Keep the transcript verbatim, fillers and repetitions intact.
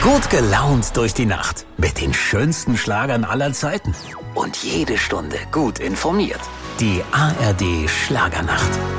Gut gelaunt durch die Nacht mit den schönsten Schlagern aller Zeiten. Und jede Stunde gut informiert. Die A R D Schlagernacht.